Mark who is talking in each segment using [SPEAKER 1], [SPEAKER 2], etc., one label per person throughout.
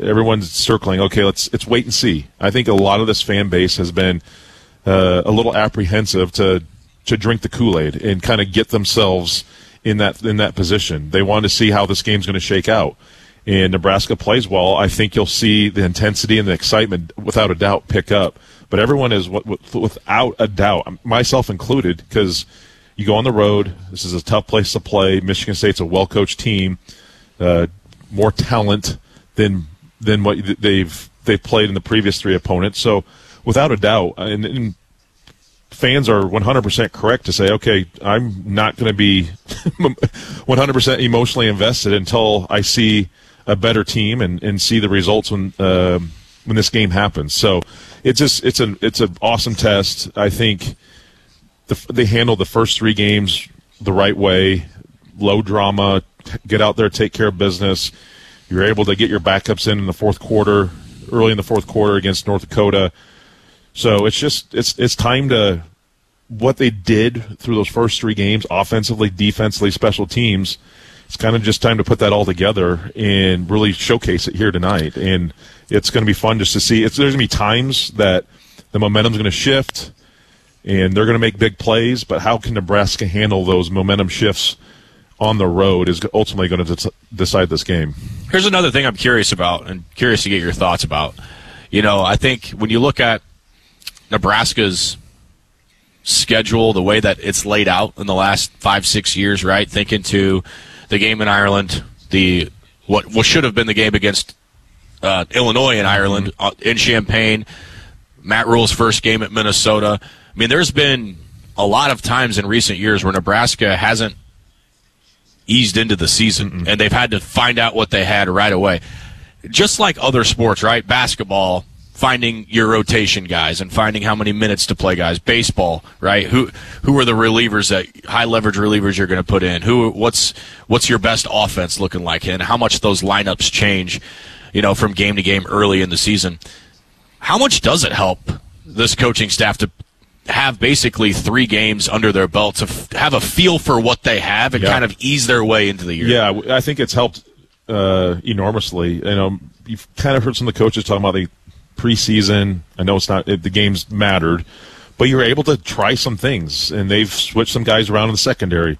[SPEAKER 1] everyone's circling. Okay, let's wait and see. I think a lot of this fan base has been a little apprehensive to drink the Kool-Aid and kind of get themselves in that position. They want to see how this game's going to shake out. And Nebraska plays well. I think you'll see the intensity and the excitement, without a doubt, pick up. But everyone is, without a doubt, myself included, because you go on the road. This is a tough place to play. Michigan State's a well-coached team, more talent than what they've played in the previous three opponents. So, without a doubt, and fans are 100% correct to say, okay, I'm not going to be 100% emotionally invested until I see a better team and see the results when this game happens. So it's an awesome test. I think they handled the first three games the right way, low drama, get out there, take care of business. You're able to get your backups in the fourth quarter, early in the fourth quarter against North Dakota. So it's time to what they did through those first three games, offensively, defensively, special teams. It's kind of just time to put that all together and really showcase it here tonight. And it's going to be fun just to see. There's going to be times that the momentum's going to shift and they're going to make big plays, but how can Nebraska handle those momentum shifts on the road is ultimately going to decide this game.
[SPEAKER 2] Here's another thing I'm curious about and curious to get your thoughts about. I think when you look at Nebraska's schedule, the way that it's laid out in the last 5-6 years, right? Thinking to the game in Ireland, what should have been the game against Illinois in Ireland, in Champaign, Matt Rule's first game at Minnesota. I mean, there's been a lot of times in recent years where Nebraska hasn't eased into the season, and they've had to find out what they had right away. Just like other sports, right? Basketball, finding your rotation guys and finding how many minutes to play guys. Baseball, right? Who are the relievers, that high leverage relievers you're going to put in? What's your best offense looking like, and how much those lineups change, from game to game early in the season. How much does it help this coaching staff to have basically 3 games under their belt to have a feel for what they have and kind of ease their way into the year?
[SPEAKER 1] Yeah, I think it's helped enormously. You've kind of heard some of the coaches talking about the preseason. I know the games mattered, but you were able to try some things, and they've switched some guys around in the secondary.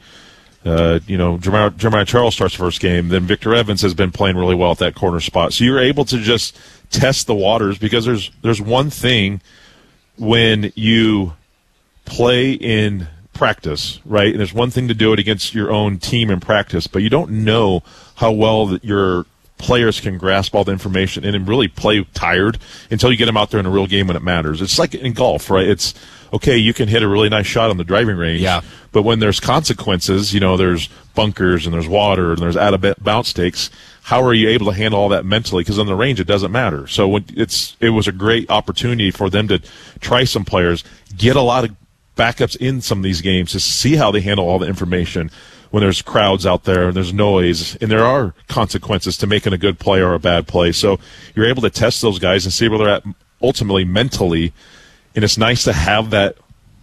[SPEAKER 1] Jeremiah Charles starts first game, then Victor Evans has been playing really well at that corner spot. So you're able to just test the waters, because there's one thing when you play in practice, right? And there's one thing to do it against your own team in practice, but you don't know how well that your players can grasp all the information and really play tired until you get them out there in a real game when it matters. It's like in golf, right? It's okay, you can hit a really nice shot on the driving range, but when there's consequences, there's bunkers and there's water and there's out-of-bounds stakes, how are you able to handle all that mentally? Because on the range, it doesn't matter. So it was a great opportunity for them to try some players, get a lot of backups in some of these games to see how they handle all the information when there's crowds out there and there's noise, and there are consequences to making a good play or a bad play. So you're able to test those guys and see where they're at ultimately mentally, and it's nice to have that,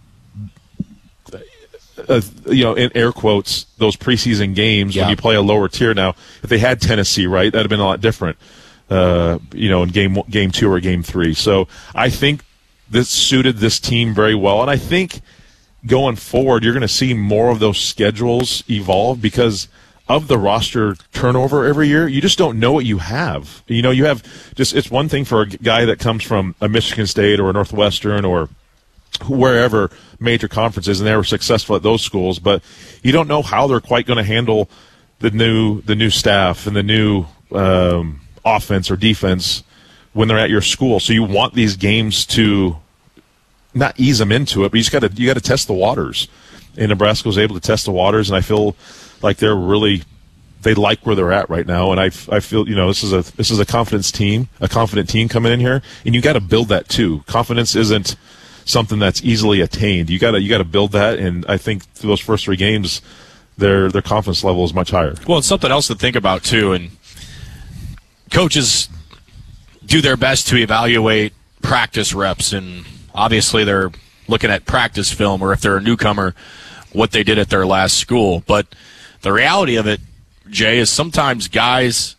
[SPEAKER 1] in air quotes, those preseason games when you play a lower tier. Now, if they had Tennessee, right, that would have been a lot different, in game 2 or game 3. So I think this suited this team very well, and I think going forward, you're going to see more of those schedules evolve because of the roster turnover every year. You just don't know what you have. You have it's one thing for a guy that comes from a Michigan State or a Northwestern or wherever major conferences, and they were successful at those schools, but you don't know how they're quite going to handle the new staff and the new offense or defense when they're at your school. So you want these games to not ease them into it, but you got to test the waters. And Nebraska was able to test the waters, and I feel like they like where they're at right now. And I feel this is a confident team coming in here, and you got to build that too. Confidence isn't something that's easily attained. You got to build that, and I think through those first 3 games, their confidence level is much higher.
[SPEAKER 2] Well, it's something else to think about too, and coaches do their best to evaluate practice reps, and obviously they're looking at practice film, or if they're a newcomer, what they did at their last school. But the reality of it, Jay, is sometimes guys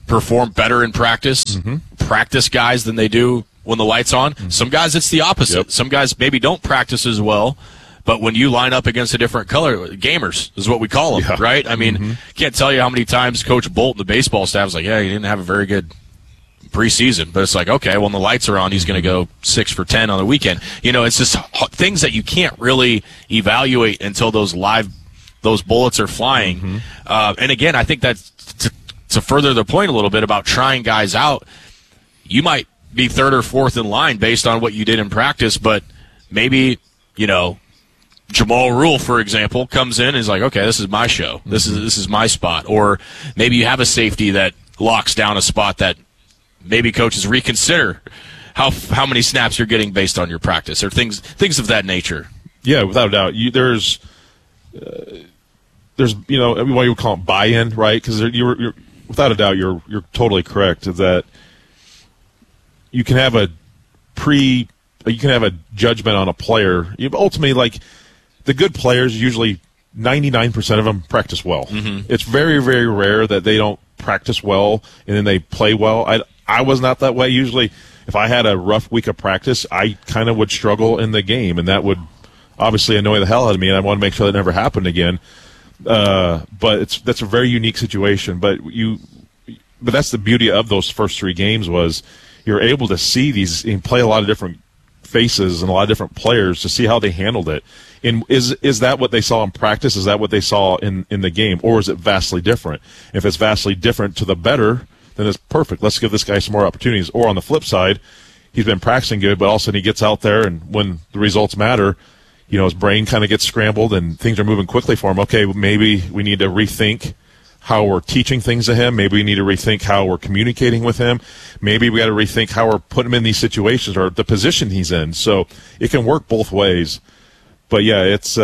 [SPEAKER 2] perform better in practice, practice guys than they do when the light's on. Some guys, it's the opposite.
[SPEAKER 1] Yep.
[SPEAKER 2] Some guys maybe don't practice as well, but when you line up against a different color, gamers is what we call them, right? I mean, can't tell you how many times Coach Bolt and the baseball staff was like, yeah, he didn't have a very good preseason, but it's like, okay, well, when the lights are on, he's going to go 6 for 10 on the weekend. It's just things that you can't really evaluate until those bullets are flying. And again, I think that to further the point a little bit about trying guys out, you might be third or fourth in line based on what you did in practice, but maybe, Jamal Rule, for example, comes in and is like, okay, this is my show. This is my spot. Or maybe you have a safety that locks down a spot that maybe coaches reconsider how many snaps you're getting based on your practice or things of that nature.
[SPEAKER 1] Yeah, without a doubt. There's why you would call it buy-in, right? Because you're without a doubt you're totally correct that you can have a judgment on a player. Ultimately, like the good players, usually 99% of them practice well. It's very, very rare that they don't practice well and then they play well. I was not that way. Usually, if I had a rough week of practice, I kind of would struggle in the game, and that would obviously annoy the hell out of me, and I want to make sure that never happened again. But that's a very unique situation. But that's the beauty of those first 3 games was you're able to see these and play a lot of different faces and a lot of different players to see how they handled it. And is that what they saw in practice? Is that what they saw in the game, or is it vastly different? If it's vastly different to the better, then it's perfect. Let's give this guy some more opportunities. Or on the flip side, he's been practicing good, but all of a sudden he gets out there, and when the results matter, his brain kind of gets scrambled and things are moving quickly for him. Okay, maybe we need to rethink how we're teaching things to him. Maybe we need to rethink how we're communicating with him. Maybe we got to rethink how we're putting him in these situations or the position he's in. So it can work both ways. But yeah, it's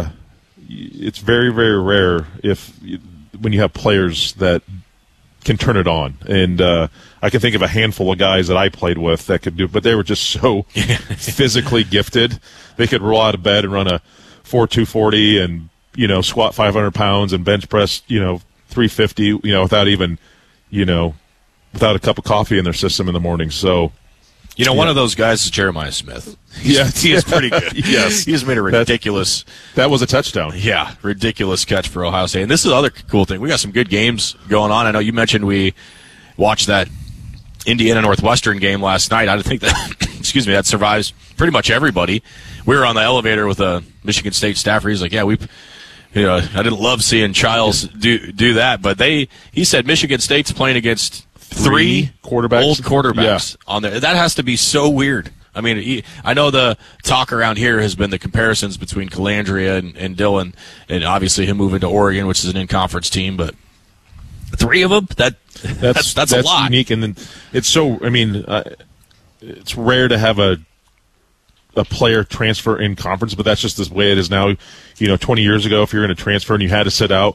[SPEAKER 1] very, very rare when you have players that can turn it on. And I can think of a handful of guys that I played with that could do, but they were just so physically gifted. They could roll out of bed and run a 4.240 and squat 500 pounds and bench press 350 without even without a cup of coffee in their system in the morning. So
[SPEAKER 2] one of those guys is Jeremiah Smith. He is pretty good.
[SPEAKER 1] Yes,
[SPEAKER 2] he's made a ridiculous.
[SPEAKER 1] That was a touchdown.
[SPEAKER 2] Yeah, ridiculous catch for Ohio State. And this is the other cool thing. We got some good games going on. I know you mentioned we watched that Indiana Northwestern game last night. I think that that survives pretty much everybody. We were on the elevator with a Michigan State staffer. He's like, yeah, I didn't love seeing Childs do that, but he said Michigan State's playing against 3
[SPEAKER 1] quarterbacks,
[SPEAKER 2] old quarterbacks on there. That has to be so weird. I mean, I know the talk around here has been the comparisons between Calandria and Dillon, and obviously him moving to Oregon, which is an in-conference team, but 3 of them, that's a lot.
[SPEAKER 1] Unique, and then it's so. I mean, it's rare to have a player transfer in conference, but that's just the way it is now. 20 years ago, if you're going to transfer and you had to sit out,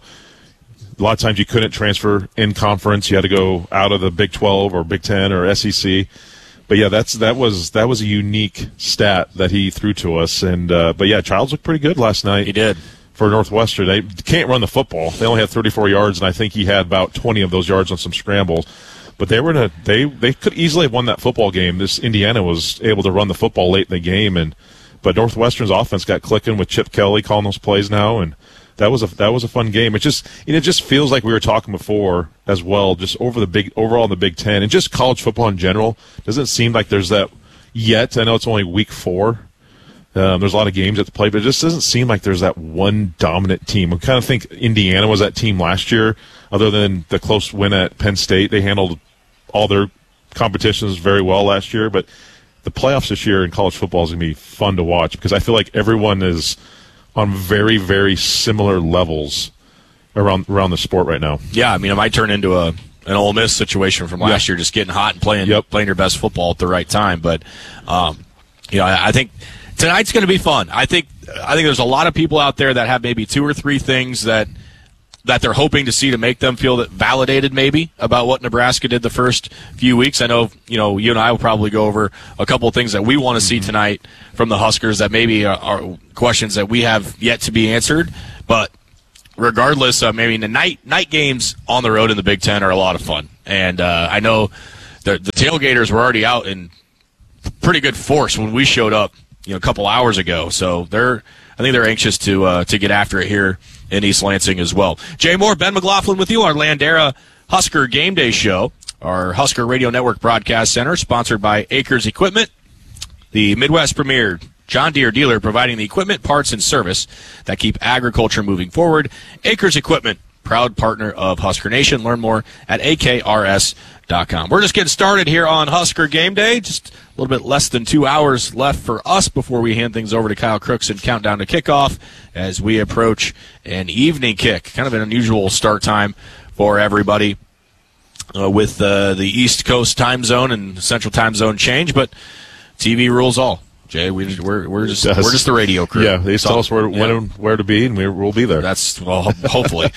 [SPEAKER 1] a lot of times you couldn't transfer in conference. You had to go out of the Big 12 or Big 10 or SEC. But yeah, that was a unique stat that he threw to us. And but yeah, Childs looked pretty good last night.
[SPEAKER 2] He did.
[SPEAKER 1] For Northwestern. They can't run the football. They only had 34 yards, and I think he had about 20 of those yards on some scrambles. But they were they could easily have won that football game. This Indiana was able to run the football late in the game, but Northwestern's offense got clicking with Chip Kelly calling those plays now, and that was a fun game. It just feels like we were talking before as well, just overall in the Big Ten and just college football in general. Doesn't seem like there's that yet. I know it's only week 4. There's a lot of games at the play, but it just doesn't seem like there's that one dominant team. I kind of think Indiana was that team last year, other than the close win at Penn State. They handled all their competitions very well last year, but the playoffs this year in college football is going to be fun to watch because I feel like everyone is on very, very similar levels around the sport right now.
[SPEAKER 2] Yeah, I mean, it might turn into an Ole Miss situation from last year, just getting hot and playing your best football at the right time. But I think tonight's going to be fun. I think there's a lot of people out there that have maybe 2 or 3 things that they're hoping to see to make them feel that validated maybe about what Nebraska did the first few weeks. I know, you and I will probably go over a couple of things that we want to see tonight from the Huskers that maybe are questions that we have yet to be answered. But regardless, maybe the night games on the road in the Big Ten are a lot of fun. And I know the tailgaters were already out in pretty good force when we showed up, a couple hours ago. So I think they're anxious to get after it here in East Lansing as well. Jay Moore, Ben McLaughlin with you on Landera Husker Game Day Show, our Husker Radio Network Broadcast Center, sponsored by Acres Equipment, the Midwest premier John Deere dealer providing the equipment, parts, and service that keep agriculture moving forward. Acres Equipment, proud partner of Husker Nation. Learn more at akrs.com. We're just getting started here on Husker Game Day. Just a little bit less than 2 hours left for us before we hand things over to Kyle Crooks and count down to kickoff as we approach an evening kick. Kind of an unusual start time for everybody with the East Coast time zone and Central time zone change, but TV rules all. Jay, we're just the radio crew.
[SPEAKER 1] Yeah, they tell us where to be, and we'll be there.
[SPEAKER 2] Hopefully.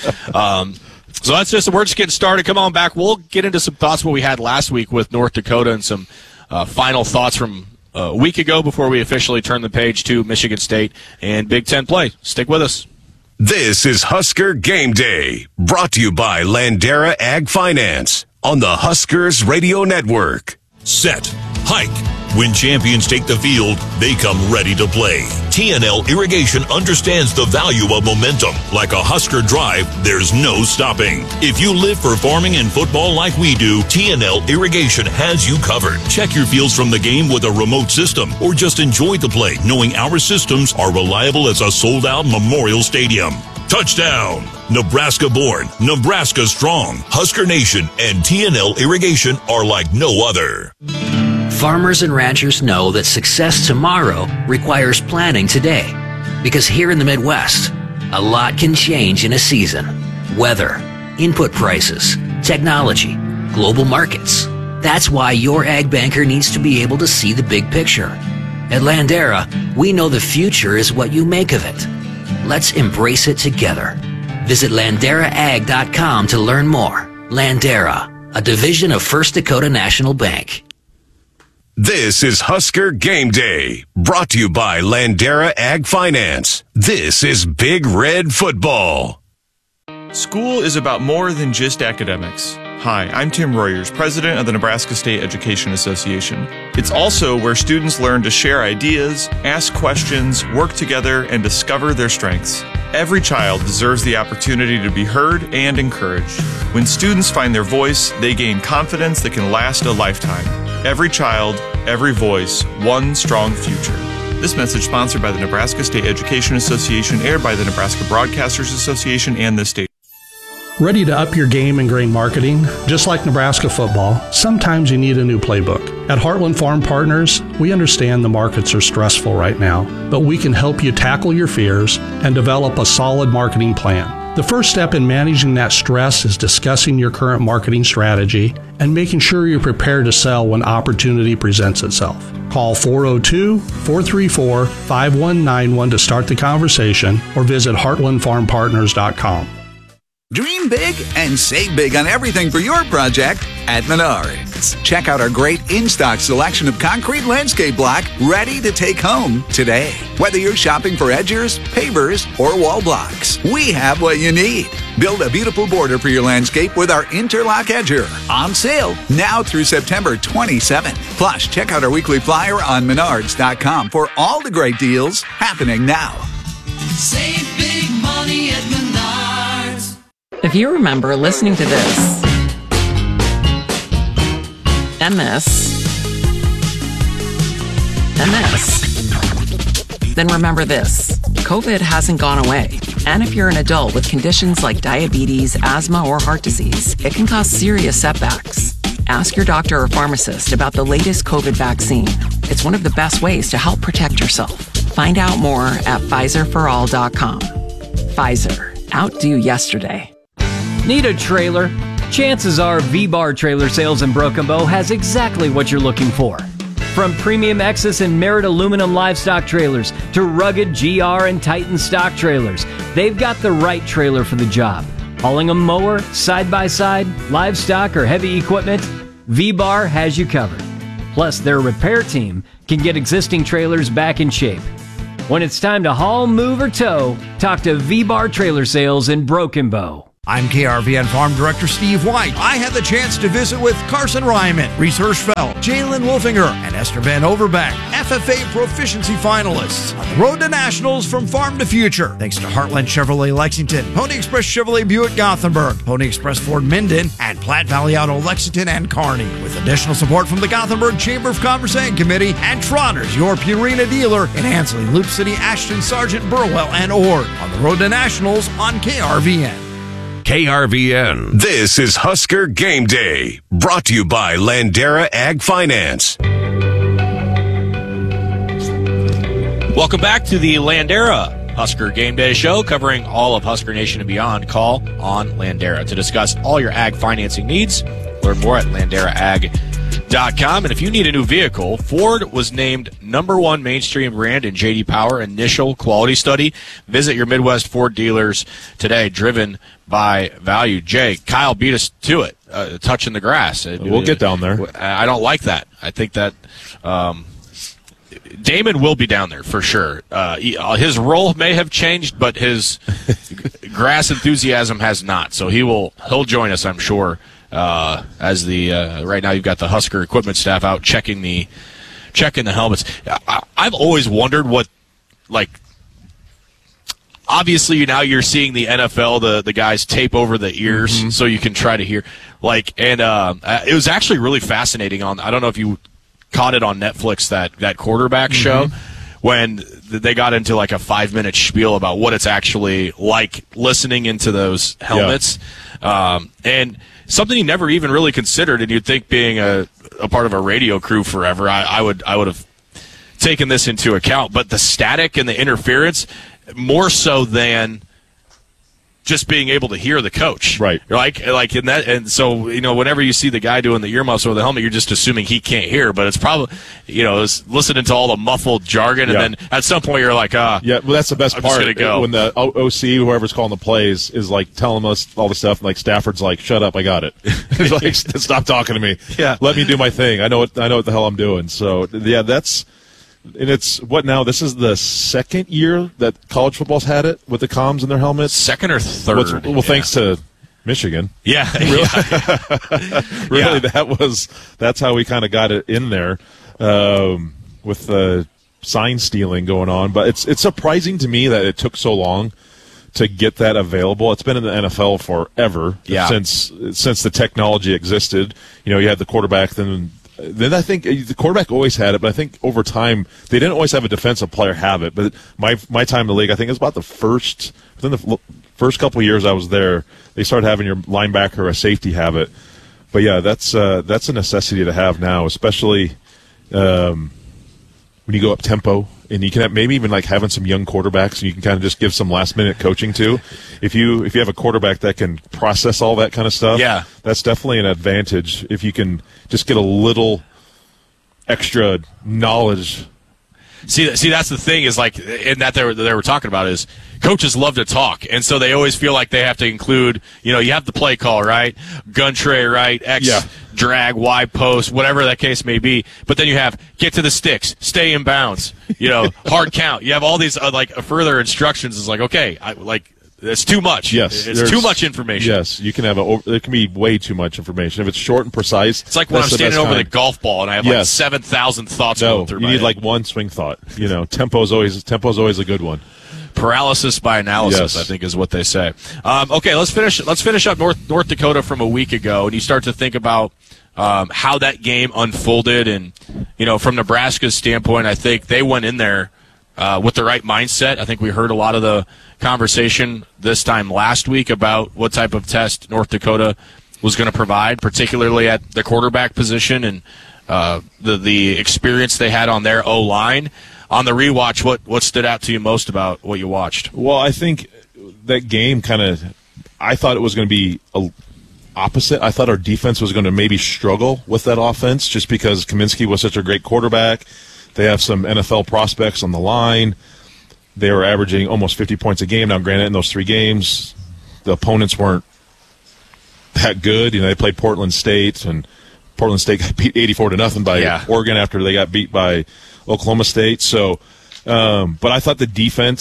[SPEAKER 2] So we're just getting started. Come on back. We'll get into some thoughts what we had last week with North Dakota and some final thoughts from a week ago before we officially turn the page to Michigan State and Big Ten play. Stick with us.
[SPEAKER 3] This is Husker Game Day, brought to you by Landera Ag Finance on the Huskers Radio Network.
[SPEAKER 4] Set. Hike. When champions take the field, they come ready to play. TNL Irrigation understands the value of momentum. Like a Husker drive, there's no stopping. If you live for farming and football like we do, TNL Irrigation has you covered. Check your fields from the game with a remote system, or just enjoy the play knowing our systems are reliable as a sold-out Memorial Stadium. Touchdown! Nebraska born, Nebraska strong. Husker Nation and TNL Irrigation are like no other.
[SPEAKER 5] Farmers and ranchers know that success tomorrow requires planning today. Because here in the Midwest, a lot can change in a season. Weather, input prices, technology, global markets. That's why your ag banker needs to be able to see the big picture. At Landera, we know the future is what you make of it. Let's embrace it together. Visit LanderaAg.com to learn more. Landera, a division of First Dakota National Bank.
[SPEAKER 3] This is Husker Game Day, brought to you by Landera Ag Finance. This is Big Red Football.
[SPEAKER 6] School is about more than just academics. Hi, I'm Tim Royers, president of the Nebraska State Education Association. It's also where students learn to share ideas, ask questions, work together, and discover their strengths. Every child deserves the opportunity to be heard and encouraged. When students find their voice, they gain confidence that can last a lifetime. Every child, every voice, one strong future. This message sponsored by the Nebraska State Education Association, aired by the Nebraska Broadcasters Association and this state.
[SPEAKER 7] Ready to up your game in grain marketing? Just like Nebraska football, sometimes you need a new playbook. At Heartland Farm Partners, we understand the markets are stressful right now, but we can help you tackle your fears and develop a solid marketing plan. The first step in managing that stress is discussing your current marketing strategy and making sure you're prepared to sell when opportunity presents itself. Call 402-434-5191 to start the conversation or visit heartlandfarmpartners.com.
[SPEAKER 8] Dream big and save big on everything for your project at Menards. Check out our great in-stock selection of concrete landscape block ready to take home today. Whether you're shopping for edgers, pavers, or wall blocks, we have what you need. Build a beautiful border for your landscape with our Interlock Edger. On sale now through September 27th. Plus, check out our weekly flyer on Menards.com for all the great deals happening now.
[SPEAKER 9] Save big money at Menards.
[SPEAKER 10] If you remember listening to this, and this, then remember this. COVID hasn't gone away. And if you're an adult with conditions like diabetes, asthma, or heart disease, it can cause serious setbacks. Ask your doctor or pharmacist about the latest COVID vaccine. It's one of the best ways to help protect yourself. Find out more at PfizerForAll.com. Pfizer. Outdo yesterday.
[SPEAKER 11] Need a trailer? Chances are V-Bar Trailer Sales in Broken Bow has exactly what you're looking for. From premium Exus and Merit aluminum livestock trailers to rugged GR and Titan stock trailers, they've got the right trailer for the job. Hauling a mower, side-by-side, livestock, or heavy equipment, V-Bar has you covered. Plus, their repair team can get existing trailers back in shape. When it's time to haul, move, or tow, talk to V-Bar Trailer Sales in Broken Bow.
[SPEAKER 12] I'm KRVN Farm Director Steve White. I had the chance to visit with Carson Ryman, Reese Hirschfeld, Jalen Wolfinger, and Esther Van Overbeck, FFA proficiency finalists on the road to nationals from farm to future. Thanks to Heartland Chevrolet Lexington, Pony Express Chevrolet Buick Gothenburg, Pony Express Ford Minden, and Platte Valley Auto Lexington and Kearney. With additional support from the Gothenburg Chamber of Commerce and Committee and Trotters, your Purina dealer in Ansley, Loop City, Ashton, Sargent, Burwell, and Ord. On the road to nationals on KRVN.
[SPEAKER 3] KRVN. This is Husker Game Day, brought to you by Landera Ag Finance.
[SPEAKER 2] Welcome back to the Landera Husker Game Day show, covering all of Husker Nation and beyond. Call on Landera to discuss all your ag financing needs. Learn more at LanderaAg.com. And if you need a new vehicle, Ford was named #1 mainstream brand in J.D. Power initial quality study. Visit your Midwest Ford dealers today, driven by value. Jay, Kyle beat us to it, touching the grass.
[SPEAKER 1] We'll get down there.
[SPEAKER 2] I don't like that. I think that Damon will be down there for sure. His role may have changed, but his grass enthusiasm has not. So he'll join us, I'm sure. As the right now, you've got the Husker equipment staff out checking the helmets. I've always wondered what, like, obviously now you're seeing the NFL, the guys tape over the ears so you can try to hear. It was actually really fascinating. I don't know if you caught it on Netflix, that quarterback show, when they got into like a 5-minute spiel about what it's actually like listening into those helmets. Yeah. And something you never even really considered, and you'd think being a part of a radio crew forever, I would have taken this into account. But the static and the interference, more so than just being able to hear the coach,
[SPEAKER 1] right?
[SPEAKER 2] Like in that, and so whenever you see the guy doing the earmuffs over the helmet, you're just assuming he can't hear, but it's probably it's listening to all the muffled jargon, and then at some point you're like, yeah, well,
[SPEAKER 1] that's the best part. When the OC, whoever's calling the plays, is like telling us all the stuff, and like Stafford's like, "Shut up, I got it." He's like, "Stop talking to me.
[SPEAKER 2] Yeah,
[SPEAKER 1] let me do my thing. I know what the hell I'm doing." So yeah, that's. And it's what now? This is the second year that college football's had it with the comms in their helmets.
[SPEAKER 2] Second or third?
[SPEAKER 1] Thanks to Michigan.
[SPEAKER 2] Yeah,
[SPEAKER 1] really. That's how we kind of got it in there with the sign stealing going on. But it's surprising to me that it took so long to get that available. It's been in the NFL forever since the technology existed. You had the quarterback, then I think the quarterback always had it, but I think over time they didn't always have a defensive player have it. But my time in the league, I think it was about within the first couple of years I was there, they started having your linebacker or a safety have it. But yeah, that's a necessity to have now, especially when you go up tempo, and you can have, maybe even like having some young quarterbacks, and you can kind of just give some last minute coaching to. If you have a quarterback that can process all that kind of stuff, that's definitely an advantage. If you can just get a little extra knowledge.
[SPEAKER 2] See, that's the thing is like, in that they were talking about is coaches love to talk, and so they always feel like they have to include, you have the play call, right? Gun tray, right? X drag, Y post, whatever that case may be. But then you have get to the sticks, stay in bounds, hard count. You have all these further instructions. It's like, okay, it's too much.
[SPEAKER 1] Yes,
[SPEAKER 2] it's too much information.
[SPEAKER 1] Yes, you can have it can be way too much information. If it's short and precise,
[SPEAKER 2] it's like when I'm standing over the golf ball and I have 7,000 thoughts going through my head.
[SPEAKER 1] You need one swing thought. Tempo's always a good one.
[SPEAKER 2] Paralysis by analysis, I think, is what they say. Okay, let's finish up North Dakota from a week ago, and you start to think about how that game unfolded, and from Nebraska's standpoint, I think they went in there with the right mindset. I think we heard a lot of the conversation this time last week about what type of test North Dakota was going to provide, particularly at the quarterback position, and the experience they had on their O-line. On the rewatch, what stood out to you most about what you watched?
[SPEAKER 1] Well, I think that game I thought it was going to be opposite. I thought our defense was going to maybe struggle with that offense just because Kaminsky was such a great quarterback. They have some NFL prospects on the line. They were averaging almost 50 points a game. Now, granted, in those 3 games, the opponents weren't that good. They played Portland State, and Portland State got beat 84-0 by Oregon after they got beat by Oklahoma State. So, but I thought the defense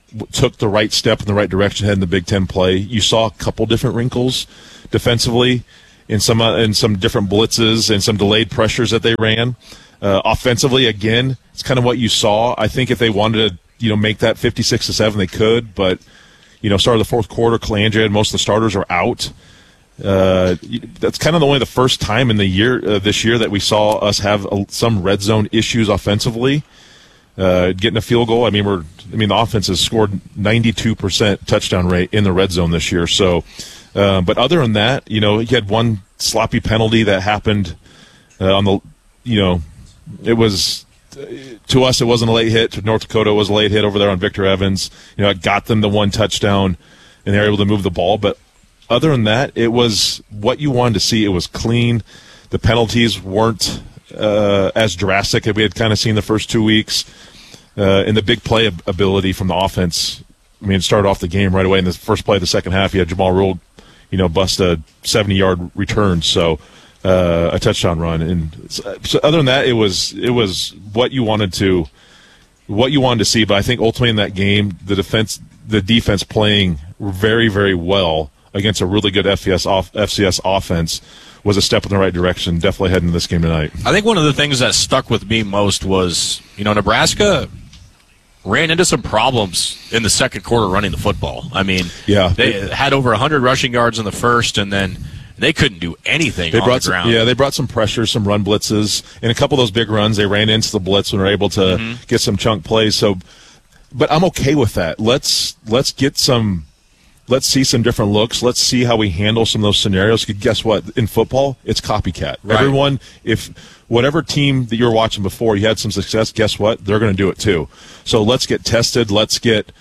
[SPEAKER 1] took the right step in the right direction heading the Big Ten play. You saw a couple different wrinkles defensively in some different blitzes and some delayed pressures that they ran. Offensively, again, it's kind of what you saw. I think if they wanted to, make that 56-7, they could, but start of the fourth quarter, Calandria and most of the starters are out. That's kind of only the first time in the year this year that we saw us have some red zone issues offensively. Getting a field goal. The offense has scored 92% touchdown rate in the red zone this year. So, but other than that, you had one sloppy penalty that happened on the, it was, to us, it wasn't a late hit. To North Dakota, it was a late hit over there on Victor Evans. It got them the one touchdown, and they were able to move the ball. But other than that, it was what you wanted to see. It was clean. The penalties weren't as drastic as we had kind of seen the first 2 weeks. And the big play ability from the offense, it started off the game right away in the first play of the second half. You had Jamal Rule, bust a 70-yard return, so a touchdown run. And so other than that, it was what you wanted to see. But I think ultimately in that game, the defense playing very, very well against a really good FCS offense was a step in the right direction, definitely heading to this game tonight.
[SPEAKER 2] I think one of the things that stuck with me most was, Nebraska ran into some problems in the second quarter running the football. They had over 100 rushing yards in the first, and then they couldn't do anything on the ground.
[SPEAKER 1] They brought some pressure, some run blitzes, and a couple of those big runs, they ran into the blitz and were able to get some chunk plays. So, but I'm okay with that. Let's see some different looks. Let's see how we handle some of those scenarios. Guess what? In football, it's copycat. Right. Everyone, if whatever team that you're watching before, you had some success, guess what? They're going to do it too. So let's get tested. Let's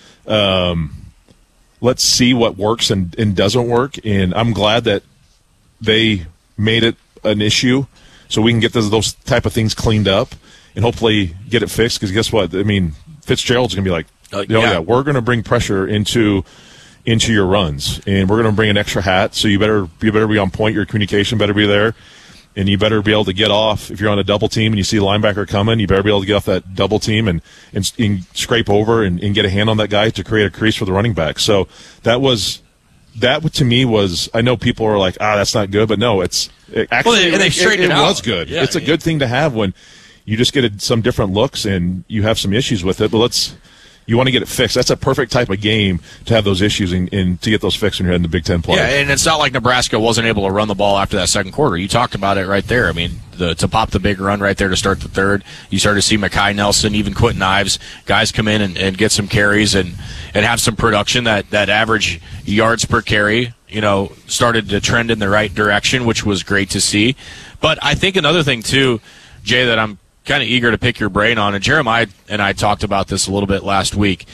[SPEAKER 1] see what works and doesn't work. And I'm glad that they made it an issue so we can get those type of things cleaned up and hopefully get it fixed. Because guess what? Fitzgerald's going to be like, we're going to bring pressure into your runs, and we're going to bring an extra hat, so you better be on point. Your communication better be there, and you better be able to get off. If you're on a double team and you see a linebacker coming, you better be able to get off that double team and scrape over and get a hand on that guy to create a crease for the running back. So that to me was, I know people are like, that's not good, but no, it was good. Yeah, it's a good thing to have when you just get some different looks and you have some issues with it, but you want to get it fixed. That's a perfect type of game to have those issues and to get those fixed when you're in the Big Ten play.
[SPEAKER 2] Yeah, and it's not like Nebraska wasn't able to run the ball after that second quarter. You talked about it right there. To pop the big run right there to start the third, you started to see Mekhi Nelson, even Quentin Ives, guys come in and get some carries and have some production. That average yards per carry, started to trend in the right direction, which was great to see. But I think another thing, too, Jay, that I'm kind of eager to pick your brain on, and Jeremiah and I talked about this a little bit last week.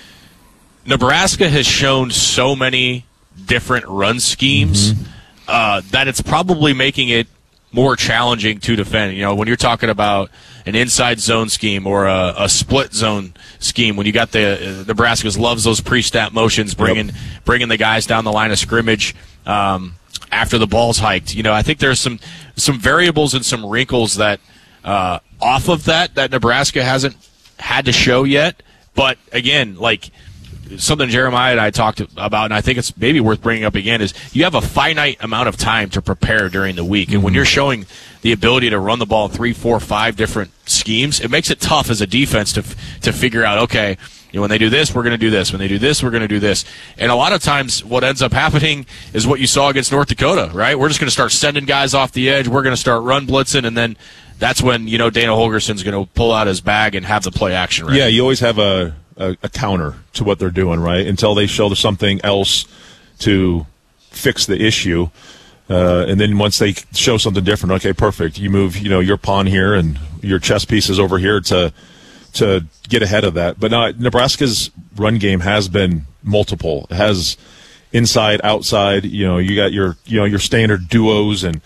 [SPEAKER 2] Nebraska has shown so many different run schemes that it's probably making it more challenging to defend. When you're talking about an inside zone scheme or a split zone scheme, when you got Nebraska's loves those pre-snap motions, bringing the guys down the line of scrimmage after the ball's hiked. I think there's some variables and some wrinkles that off of that Nebraska hasn't had to show yet. But again, something Jeremiah and I talked about, and I think it's maybe worth bringing up again, is you have a finite amount of time to prepare during the week. And when you're showing the ability to run the ball in 3, 4, 5 different schemes, it makes it tough as a defense to figure out, okay, when they do this, we're going to do this. When they do this, we're going to do this. And a lot of times what ends up happening is what you saw against North Dakota, right? We're just going to start sending guys off the edge. We're going to start run blitzing, and then that's when, Dana Holgerson's going to pull out his bag and have the play action ready.
[SPEAKER 1] Yeah, you always have a counter to what they're doing, right? Until they show something else to fix the issue. And then once they show something different, okay, perfect. You move, your pawn here and your chess pieces over here to get ahead of that. But now Nebraska's run game has been multiple. It has inside, outside. You got your standard duos and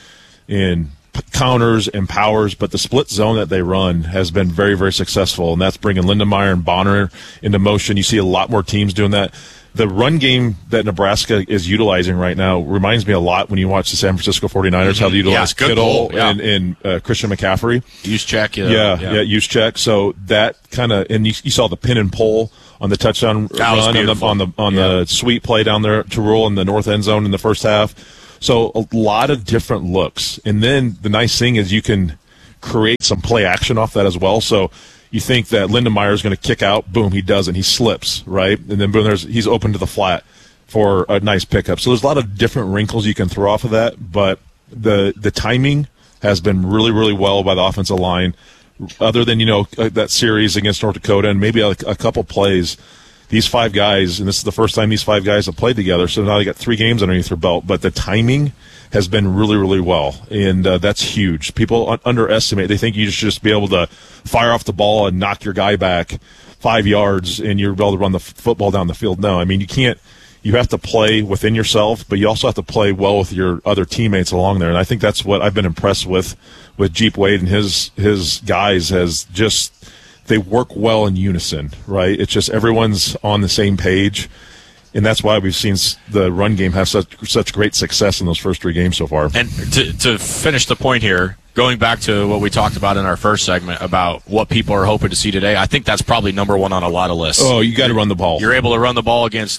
[SPEAKER 1] counters and powers, but the split zone that they run has been very, very successful, and that's bringing Lindenmeyer and Bonner into motion. You see a lot more teams doing that. The run game that Nebraska is utilizing right now reminds me a lot when you watch the San Francisco 49ers, how they utilize Kittle and Christian McCaffrey.
[SPEAKER 2] Juszczyk.
[SPEAKER 1] Juszczyk. So that kind of, and you saw the pin and pull the touchdown run, on the sweep play down there to Rule in the north end zone in the first half. So a lot of different looks. And then the nice thing is you can create some play action off that as well. So you think that Lindenmeyer is going to kick out, boom, he doesn't. He slips, right? And then boom, he's open to the flat for a nice pickup. So there's a lot of different wrinkles you can throw off of that, but the timing has been really, really well by the offensive line. Other than, that series against North Dakota and maybe a couple plays, these 5 guys, and this is the first time these 5 guys have played together, so now they got 3 games underneath their belt, but the timing has been really, really well, and that's huge. People underestimate. They think you should just be able to fire off the ball and knock your guy back 5 yards and you're able to run the football down the field. No, I mean, you can't. You have to play within yourself, but you also have to play well with your other teammates along there, and I think that's what I've been impressed with Jeep Wade and his guys has just – they work well in unison, right? It's just everyone's on the same page, and that's why we've seen the run game have such great success in those first 3 games so far.
[SPEAKER 2] And to finish the point here, going back to what we talked about in our first segment about what people are hoping to see today, I think that's probably number 1 on a lot of lists.
[SPEAKER 1] Oh, you got to run the ball.
[SPEAKER 2] You're able to run the ball against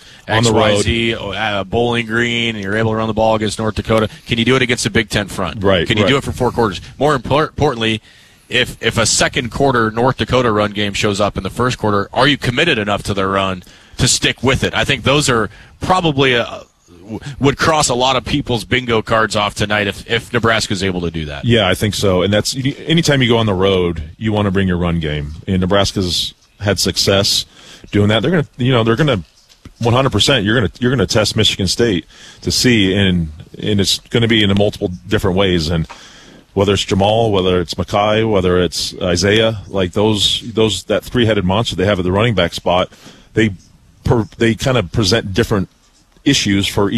[SPEAKER 2] XYZ, Bowling Green, and you're able to run the ball against North Dakota. Can you do it against a Big Ten front?
[SPEAKER 1] Right.
[SPEAKER 2] Can you do it for 4 quarters? More importantly, if a second quarter North Dakota run game shows up in the first quarter, are you committed enough to the run to stick with it? I think those are probably would cross a lot of people's bingo cards off tonight if Nebraska's able to do that.
[SPEAKER 1] Yeah, I think so. And that's anytime you go on the road, you want to bring your run game. And Nebraska's had success doing that. They're going to 100%. You're going to test Michigan State to see, and it's going to be in multiple different ways. And whether it's Jamal, whether it's Makai, whether it's Isaiah, like those that 3-headed monster they have at the running back spot, they kind of present different issues for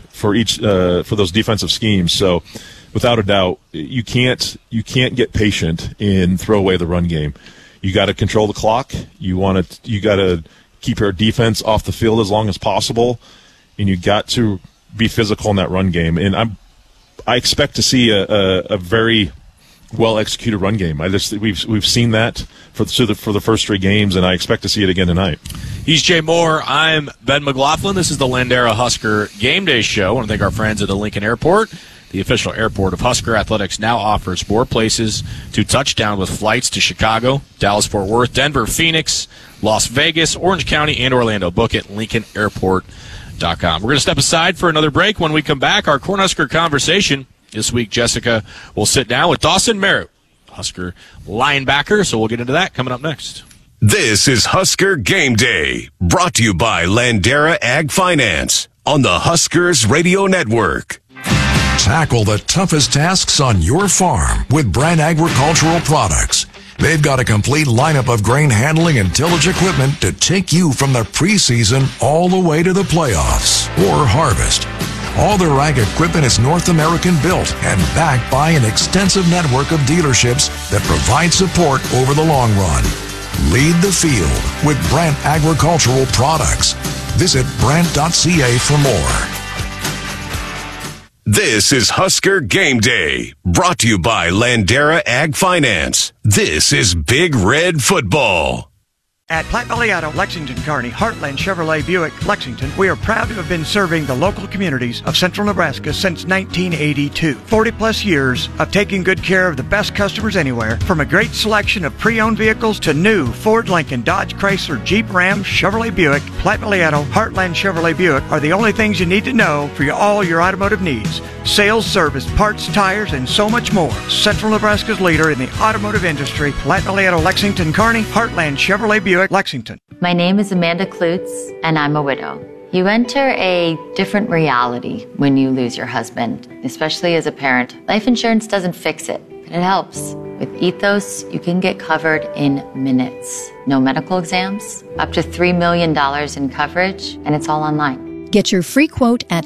[SPEAKER 1] those defensive schemes. So without a doubt, you can't get patient and throw away the run game. You got to control the clock. You got to keep your defense off the field as long as possible, and you got to be physical in that run game. And I expect to see a very well executed run game. We've seen that for the first 3 games, and I expect to see it again tonight.
[SPEAKER 2] He's Jay Moore. I'm Ben McLaughlin. This is the Landera Husker Game Day Show. I want to thank our friends at the Lincoln Airport. The official airport of Husker Athletics now offers more places to touchdown with flights to Chicago, Dallas-Fort Worth, Denver, Phoenix, Las Vegas, Orange County, and Orlando. Book at LincolnAirport.com. We're going to step aside for another break. When we come back, our Cornhusker conversation. This week, Jessica will sit down with Dawson Merritt, Husker linebacker, so we'll get into that coming up next.
[SPEAKER 3] This is Husker Game Day, brought to you by Landera Ag Finance on the Huskers Radio Network.
[SPEAKER 13] Tackle the toughest tasks on your farm with Brand Agricultural Products. They've got a complete lineup of grain handling and tillage equipment to take you from the preseason all the way to the playoffs or harvest. All their ag equipment is North American built and backed by an extensive network of dealerships that provide support over the long run. Lead the field with Brand Agricultural Products. Visit Brand.ca for more.
[SPEAKER 3] This is Husker Game Day, brought to you by Landera Ag Finance. This is Big Red Football.
[SPEAKER 14] At Platte Valley Auto, Lexington, Kearney, Heartland Chevrolet Buick, Lexington, we are proud to have been serving the local communities of central Nebraska since 1982. 40-plus years of taking good care of the best customers anywhere, from a great selection of pre-owned vehicles to new Ford, Lincoln, Dodge, Chrysler, Jeep, Ram, Chevrolet Buick, Platte Valley Auto, Heartland Chevrolet Buick are the only things you need to know for all your automotive needs. Sales, service, parts, tires, and so much more. Central Nebraska's leader in the automotive industry, Platte Valley Auto, Lexington, Kearney, Heartland Chevrolet Buick, Lexington.
[SPEAKER 15] My name is Amanda Klutz, and I'm a widow. You enter a different reality when you lose your husband, especially as a parent. Life insurance doesn't fix it, but it helps. With Ethos, you can get covered in minutes. No medical exams, up to $3 million in coverage, and it's all online.
[SPEAKER 16] Get your free quote at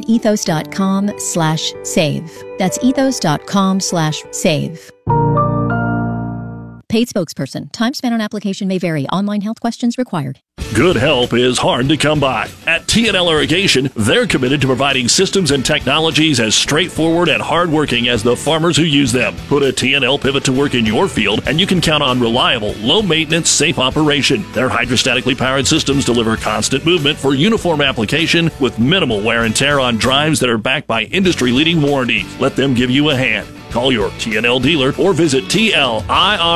[SPEAKER 16] ethos.com/save. That's ethos.com/save. Paid spokesperson. Time spent on application may vary. Online health questions required.
[SPEAKER 17] Good help is hard to come by. At TNL Irrigation, they're committed to providing systems and technologies as straightforward and hardworking as the farmers who use them. Put a TNL pivot to work in your field, and you can count on reliable, low-maintenance, safe operation. Their hydrostatically powered systems deliver constant movement for uniform application with minimal wear and tear on drives that are backed by industry-leading warranties. Let them give you a hand. Call your TNL dealer or visit TLIR